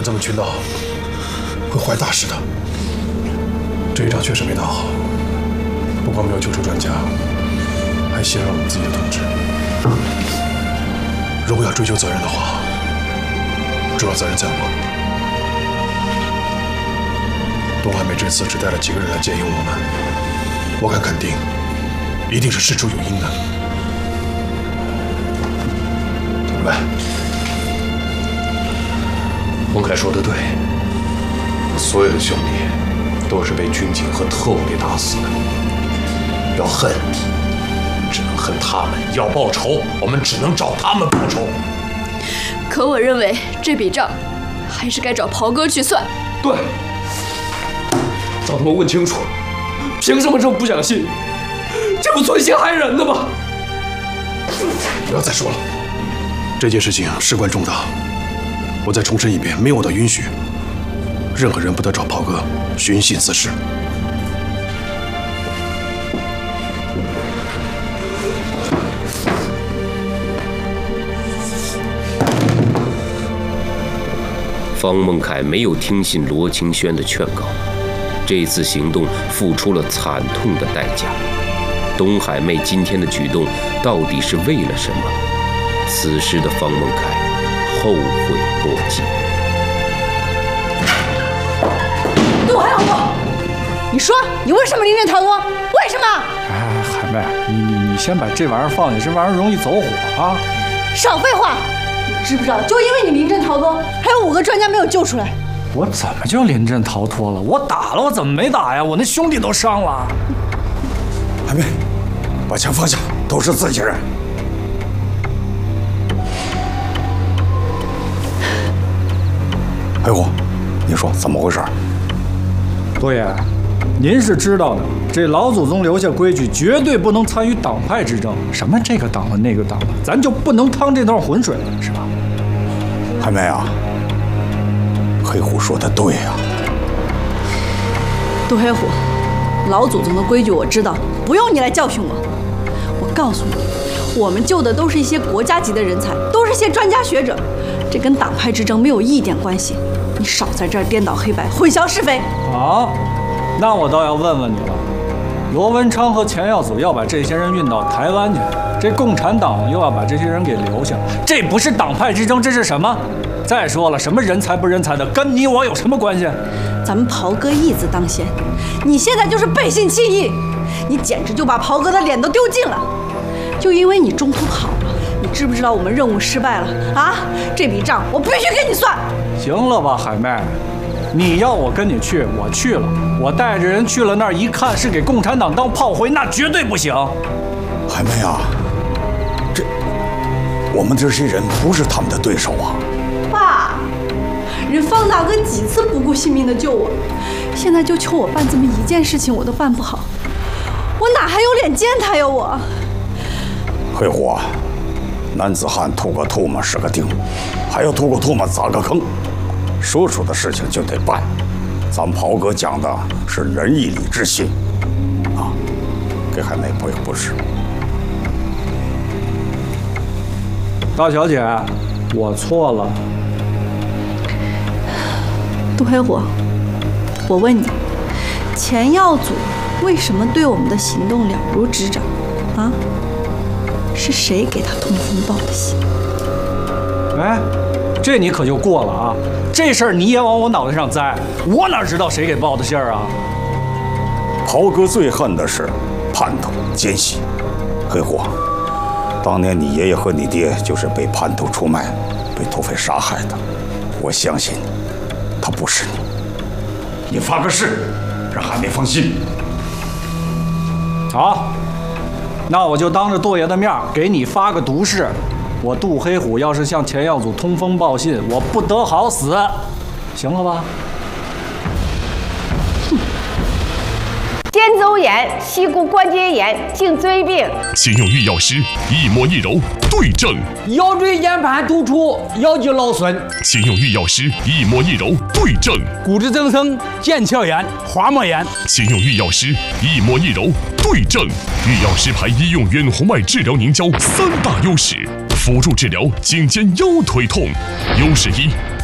这么去闹，会坏大事的。这一仗确实没打好，不光没有救出专家，还陷入了我们自己的统治。如果要追究责任的话，主要责任在我。东海美这次只带了几个人来接应我们，我敢肯定，一定是事出有因的。喂， 孟凯说的对，所有的兄弟都是被军警和特务给打死的。要恨，只能恨他们；要报仇，我们只能找他们报仇。 可我认为这笔账还是该找袍哥去算。 对，找他们问清楚，凭什么这么不讲信？这不存心害人的吗？ 不要再说了，这件事情事关重大，我再重申一遍，没有我的允许，任何人不得找袍哥寻衅滋事。 方孟凯没有听信罗清轩的劝告，这次行动付出了惨痛的代价。东海妹今天的举动到底是为了什么？此时的方孟凯后悔莫及。 杜海虎，你说你为什么临阵逃脱？为什么？ 哎，海妹，你先把这玩意儿放下，这玩意儿容易走火啊！ 少废话！你知不知道，就因为你临阵逃脱，还有5个专家没有救出来。 我怎么就临阵逃脱了？我打了，我怎么没打呀？我那兄弟都伤了。 海妹，把枪放下，都是自己人。黑虎，你说怎么回事？ 多爷，您是知道的，这老祖宗留下规矩，绝对不能参与党派之争。什么这个党的那个党的，咱就不能趟这段浑水，是吧？ 海妹啊，黑虎说的对呀。 杜黑虎，老祖宗的规矩我知道，不用你来教训我。我告诉你，我们救的都是一些国家级的人才，都是些专家学者，这跟党派之争没有一点关系。你少在这儿颠倒黑白，混淆是非。 好，那我倒要问问你了。罗文昌和钱耀祖要把这些人运到台湾去，这共产党又要把这些人给留下，这不是党派之争，这是什么？再说了，什么人才不人才的，跟你我有什么关系？ 咱们袍哥义字当先，你现在就是背信弃义，你简直就把袍哥的脸都丢尽了。就因为你中途跑了，你知不知道我们任务失败了啊？这笔账我必须跟你算。 行了吧，海妹，你要我跟你去，我去了，我带着人去了那儿，一看是给共产党当炮灰，那绝对不行。 海妹啊，我们这些人不是他们的对手啊。 爸，人方大哥几次不顾性命的救我，现在就求我办这么一件事情，我都办不好，我哪还有脸见他呀我？ 黑虎啊，男子汉吐个唾沫是个钉，还要吐个唾沫砸个坑，说出的事情就得办。咱们袍哥讲的是仁义礼智信，啊，给海妹不有不是。 大小姐，我错了。 杜黑虎，我问你，钱耀祖为什么对我们的行动了如指掌？啊？是谁给他通风报的信？ 哎，这你可就过了啊！这事儿你也往我脑袋上栽，我哪知道谁给报的信儿啊？ 袍哥最恨的是叛徒奸细。黑虎，当年你爷爷和你爹就是被叛徒出卖，被土匪杀害的。我相信他不是你。你发个誓，让海妹放心。 好。那我就当着杜爷的面给你发个毒誓，我杜黑虎要是向钱耀祖通风报信，我不得好死，行了吧？ 肩周炎、膝骨关节炎、颈椎病。 请用御药师一摸一揉对症。 腰椎间盘突出，腰肌劳损。 请用御药师一摸一揉对症。 骨质增生、腱鞘炎、滑膜炎。 请用御药师一摸一揉对症。御药师牌医用远红外治疗凝胶3大优势，辅助治疗颈肩腰腿痛。优势1。